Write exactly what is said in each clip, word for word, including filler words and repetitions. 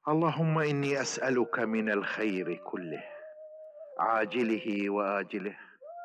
اللهم إني أسألك من الخير كله عاجله وآجله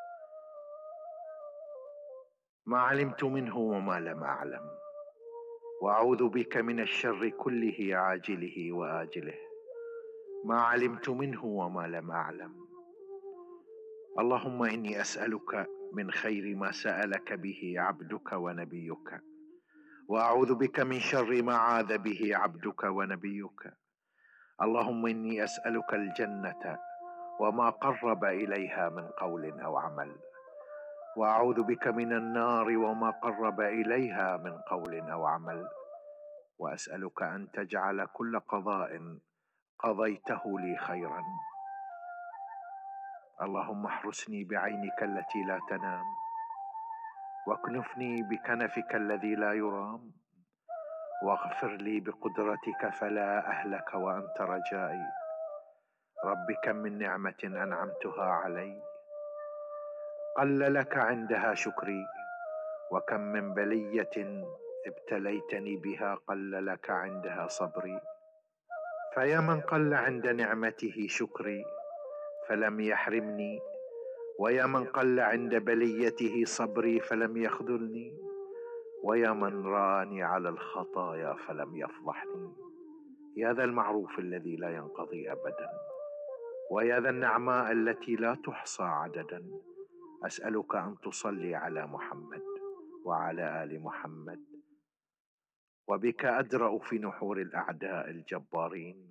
ما علمت منه وما لم أعلم، وأعوذ بك من الشر كله عاجله وآجله ما علمت منه وما لم أعلم. اللهم إني أسألك من خير ما سألك به عبدك ونبيك، وأعوذ بك من شر ما عاذ به عبدك ونبيك. اللهم إني أسألك الجنة وما قرب إليها من قول أو عمل، وأعوذ بك من النار وما قرب إليها من قول أو عمل، وأسألك أن تجعل كل قضاء قضيته لي خيرا. اللهم احرسني بعينك التي لا تنام، واكنفني بكنفك الذي لا يرام، واغفر لي بقدرتك فلا أهلك وأنت رجائي. رب كم من نعمة أنعمتها علي قل لك عندها شكري، وكم من بلية ابتليتني بها قل لك عندها صبري. فيا من قل عند نعمته شكري فلم يحرمني، ويا من قل عند بليته صبري فلم يخذلني، ويا من راني على الخطايا فلم يفضحني. يا ذا المعروف الذي لا ينقضي أبدا، ويا ذا النعماء التي لا تحصى عددا، أسألك أن تصلي على محمد وعلى آل محمد، وبك أدرأ في نحور الأعداء الجبارين.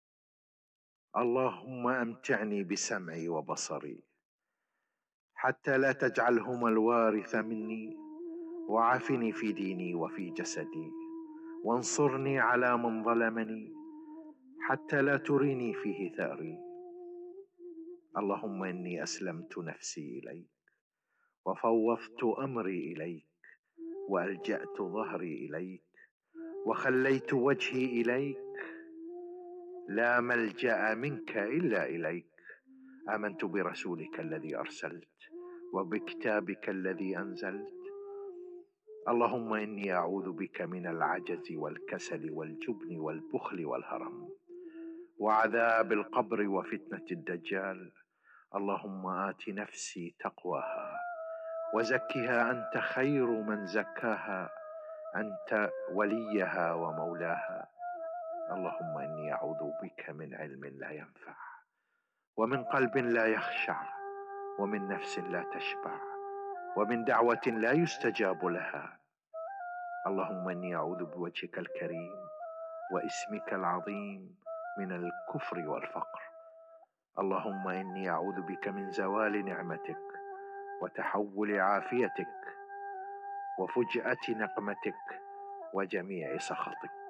اللهم أمتعني بسمعي وبصري حتى لا تجعلهما الوارث مني، وعافني في ديني وفي جسدي، وانصرني على من ظلمني حتى لا تريني فيه ثأري. اللهم إني أسلمت نفسي إليك، وفوضت أمري إليك، وألجأت ظهري إليك، وخليت وجهي إليك. لا ملجأ منك إلا إليك. آمنت برسولك الذي أرسلت، وبكتابك الذي أنزلت. اللهم إني أعوذ بك من العجز والكسل والجبن والبخل والهرم، وعذاب القبر وفتنة الدجال. اللهم آت نفسي تقواها وزكها أنت خير من زكاها، أنت وليها ومولاها. اللهم إني أعوذ بك من علم لا ينفع، ومن قلب لا يخشع، ومن نفس لا تشبع، ومن دعوة لا يستجاب لها. اللهم إني أعوذ بوجهك الكريم واسمك العظيم من الكفر والفقر. اللهم إني أعوذ بك من زوال نعمتك وتحول عافيتك وفجأة نقمتك وجميع سخطك.